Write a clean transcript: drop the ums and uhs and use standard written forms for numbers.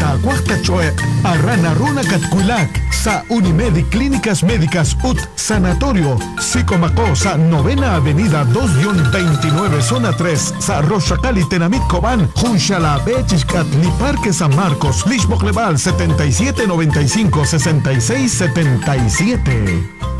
ta cuarta choe arrana runa katkuilak sa Unimed Clínicas Médicas UT Sanatorio Sicomaco sa Novena Avenida 2-29 Zona 3 sa Rochacali Tenamit Cobán Junchala Bechiscat Ni Parque San Marcos Lishmok Leval 7795 6677.